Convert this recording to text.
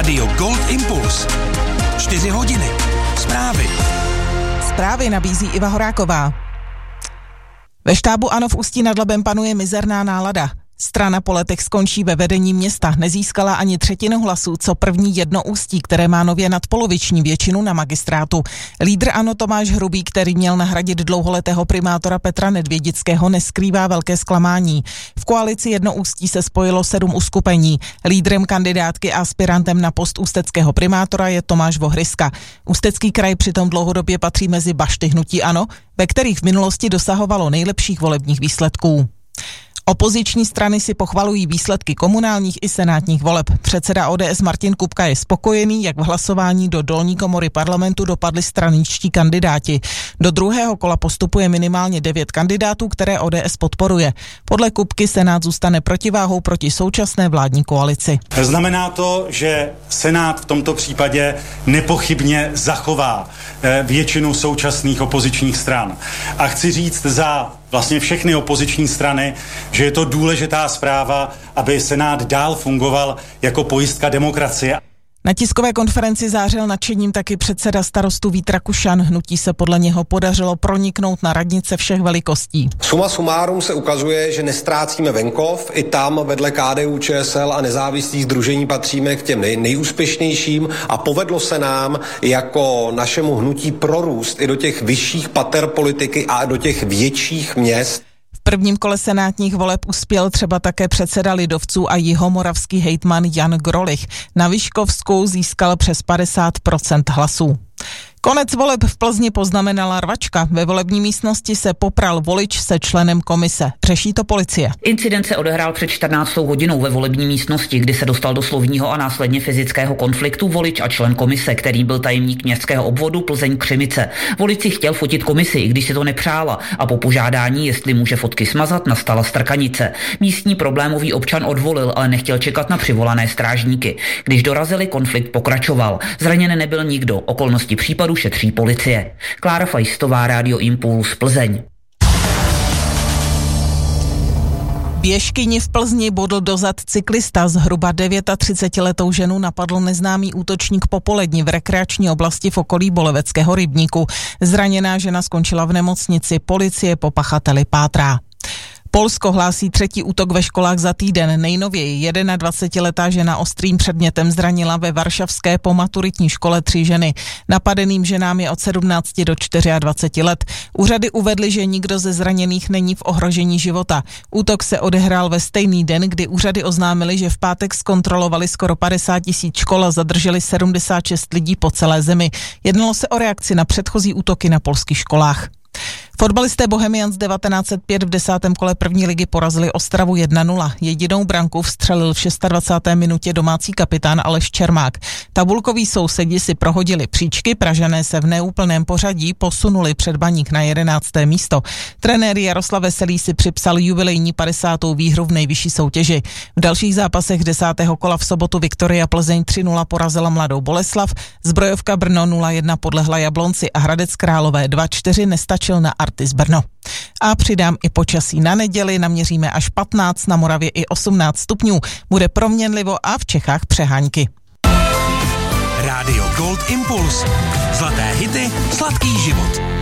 Rádio Gold Impuls. 4 hodiny. Zprávy. Zprávy nabízí Iva Horáková. Ve štábu ANO v Ústí nad Labem panuje mizerná nálada. Strana po letech skončí ve vedení města. Nezískala ani třetinu hlasů, co první jedno Ústí, které má nově nadpoloviční většinu na magistrátu. Lídr ANO Tomáš Hrubý, který měl nahradit dlouholetého primátora Petra Nedvědického, neskrývá velké zklamání. V koalici jedno Ústí se spojilo 7 uskupení. Lídrem kandidátky a aspirantem na post ústeckého primátora je Tomáš Vohryska. Ústecký kraj přitom dlouhodobě patří mezi bašty hnutí ANO, ve kterých v minulosti dosahovalo nejlepších volebních výsledků. Opoziční strany si pochvalují výsledky komunálních i senátních voleb. Předseda ODS Martin Kupka je spokojený, jak v hlasování do dolní komory parlamentu dopadli straničtí kandidáti. Do druhého kola postupuje minimálně 9 kandidátů, které ODS podporuje. Podle Kupky Senát zůstane protiváhou proti současné vládní koalici. Znamená to, že Senát v tomto případě nepochybně zachová většinu současných opozičních stran. A chci říct za vlastně všechny opoziční strany, že je to důležitá zpráva, aby Senát dál fungoval jako pojistka demokracie. Na tiskové konferenci zářil nadšením taky předseda Starostů Vít Rakušan. Hnutí se podle něho podařilo proniknout na radnice všech velikostí. Suma sumárum se ukazuje, že nestrácíme venkov. I tam vedle KDU, ČSL a nezávislých sdružení patříme k těm nejúspěšnějším a povedlo se nám jako našemu hnutí prorůst i do těch vyšších pater politiky a do těch větších měst. V prvním kole senátních voleb uspěl třeba také předseda lidovců a jihomoravský hejtman Jan Grolich. Na Vyškovskou získal přes 50% hlasů. Konec voleb v Plzni poznamenala rvačka. Ve volební místnosti se popral volič se členem komise. Řeší to policie. Incident se odehrál před 14 hodinou ve volební místnosti, kdy se dostal do slovního a následně fyzického konfliktu volič a člen komise, který byl tajemník městského obvodu Plzeň-Křimice. Volič si chtěl fotit komisi, i když si to nepřála, a po požádání, jestli může fotky smazat, nastala strkanice. Místní problémový občan odvolil, ale nechtěl čekat na přivolané strážníky. Když dorazili, konflikt pokračoval. Zraněn nebyl nikdo. Okolnosti případu šetří policie. Klára Fajstová, Rádio Impuls, Plzeň. Běžkyni v Plzni bodl dozad cyklista. Zhruba 39letou ženu napadl neznámý útočník popolední v rekreační oblasti v okolí Boleveckého rybníku. Zraněná žena skončila v nemocnici. Policie po pachateli pátrá. Polsko hlásí 3. útok ve školách za týden. Nejnověji 21letá žena ostrým předmětem zranila ve varšavské pomaturitní škole 3 ženy. Napadeným ženám je od 17 do 24 let. Úřady uvedly, že nikdo ze zraněných není v ohrožení života. Útok se odehrál ve stejný den, kdy úřady oznámily, že v pátek zkontrolovali skoro 50 000 škol a zadrželi 76 lidí po celé zemi. Jednalo se o reakci na předchozí útoky na polských školách. Fotbalisté Bohemians 1905 v 10. kole první ligy porazili Ostravu 1-0. Jedinou branku vstřelil v 26. minutě domácí kapitán Aleš Čermák. Tabulkoví sousedi si prohodili příčky, Pražané se v neúplném pořadí posunuli před Baník na 11. místo. Trenér Jaroslav Veselý si připsal jubilejní 50. výhru v nejvyšší soutěži. V dalších zápasech 10. kola v sobotu Viktoria Plzeň 3-0 porazila Mladou Boleslav, Zbrojovka Brno 0-1 podlehla Jablonci a Hradec Králové 2-4 nestačil na Artis Brno. A přidám i počasí na neděli, naměříme až 15, na Moravě i 18 stupňů. Bude proměnlivo a v Čechách přehánky. Rádio Gold Impuls. Zlaté hity, sladký život.